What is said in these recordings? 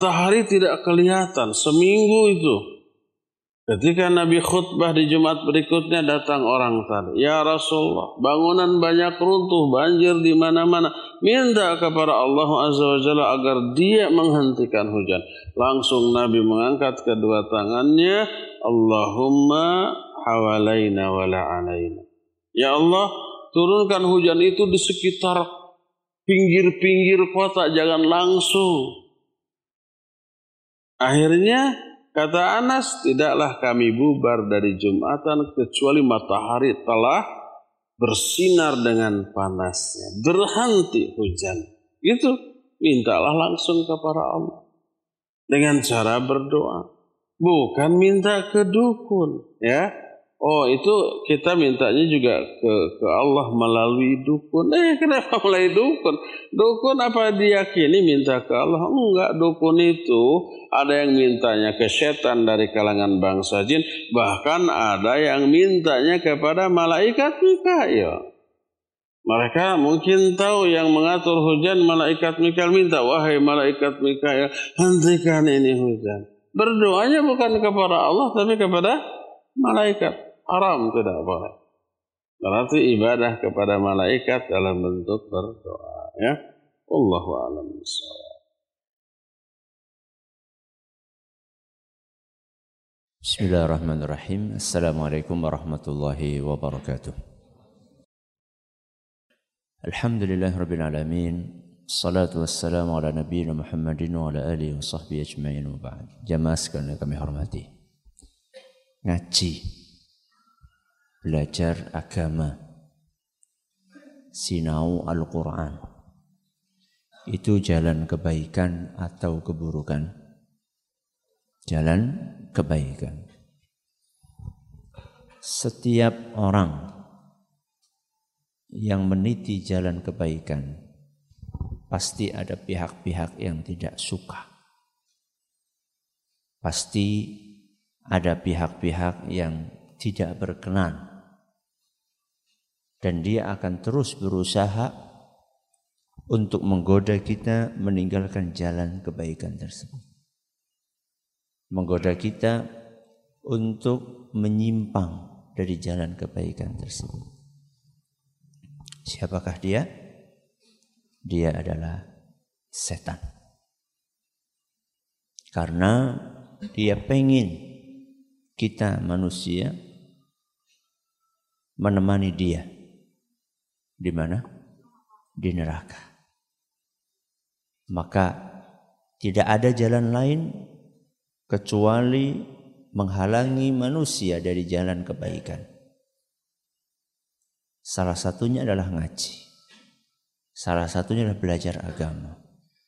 matahari tidak kelihatan seminggu itu. Ketika Nabi khutbah di Jumat berikutnya datang orang tadi, ya Rasulullah, bangunan banyak runtuh, banjir di mana-mana. Minta kepada Allah Azza wa Jalla agar Dia menghentikan hujan. Langsung Nabi mengangkat kedua tangannya, Allahumma hawalaina wa la alaina. Ya Allah, turunkan hujan itu di sekitar pinggir-pinggir kota, jangan langsung. Akhirnya kata Anas, tidaklah kami bubar dari Jumatan kecuali matahari telah bersinar dengan panasnya. Berhenti hujan. Itu mintalah langsung kepada Allah. Dengan cara berdoa. Bukan minta ke dukun. Ya. Oh, itu kita mintanya juga ke Allah melalui dukun. Kenapa melalui dukun? Dukun apa diyakini minta ke Allah? Enggak, dukun itu ada yang mintanya ke setan dari kalangan bangsa jin. Bahkan ada yang mintanya kepada malaikat Mikail. Mereka mungkin tahu yang mengatur hujan malaikat Mikail, minta, wahai malaikat Mikail, hentikan ini hujan. Berdoanya bukan kepada Allah tapi kepada malaikat. Haram, tidak boleh. Berarti ibadah kepada malaikat dalam bentuk berdoa. Ya, Allahu a'lam bishawab. Bismillahirrahmanirrahim. Assalamualaikum warahmatullahi wabarakatuh. Alhamdulillahirabbil alamin. Salatu wassalamu ala nabiyina Muhammadin wa ala alihi wa sahbihi ajma'in wa ba'd. Jamaah sekalian kami hormati. Ngaji, belajar agama, sinau Al-Quran, itu jalan kebaikan atau keburukan? Jalan kebaikan. Setiap orang yang meniti jalan kebaikan, pasti ada pihak-pihak yang tidak suka. Pasti ada pihak-pihak yang tidak berkenan. Dan dia akan terus berusaha untuk menggoda kita meninggalkan jalan kebaikan tersebut. Menggoda kita untuk menyimpang dari jalan kebaikan tersebut. Siapakah dia? Dia adalah setan. Karena dia pengen kita manusia menemani dia. Di mana? Di neraka. Maka tidak ada jalan lain kecuali menghalangi manusia dari jalan kebaikan. Salah satunya adalah ngaji. Salah satunya adalah belajar agama.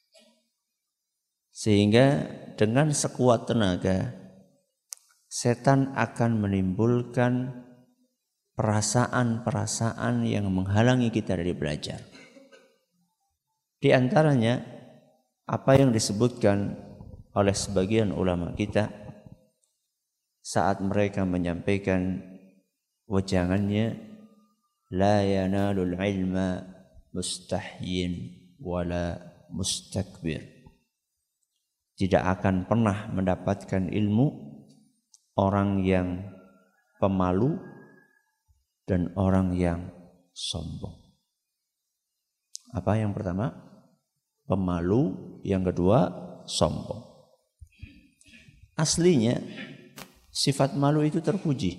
Sehingga dengan sekuat tenaga setan akan menimbulkan perasaan-perasaan yang menghalangi kita dari belajar. Di antaranya apa yang disebutkan oleh sebagian ulama kita saat mereka menyampaikan wejangannya, la yanalul ilma mustahyin wala mustakbir. Tidak akan pernah mendapatkan ilmu orang yang pemalu dan orang yang sombong. Apa yang pertama? Pemalu. Yang kedua, sombong. Aslinya sifat malu itu terpuji.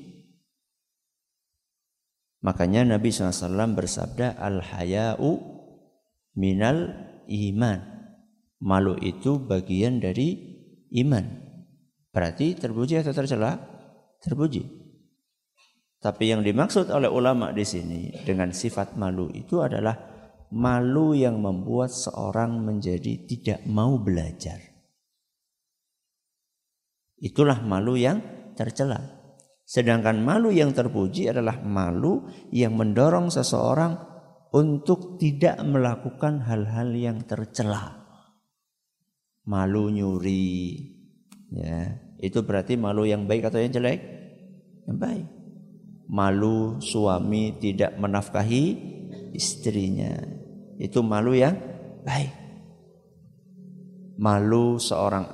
Makanya Nabi SAW bersabda, al-haya'u minal iman. Malu itu bagian dari iman. Berarti terpuji atau tercela? Terpuji. Tapi yang dimaksud oleh ulama di sini dengan sifat malu itu adalah malu yang membuat seorang menjadi tidak mau belajar. Itulah malu yang tercela. Sedangkan malu yang terpuji adalah malu yang mendorong seseorang untuk tidak melakukan hal-hal yang tercela. Malu nyuri, ya, itu berarti malu yang baik atau yang jelek? Yang baik. Malu suami tidak menafkahi istrinya, itu malu yang baik. malu seorang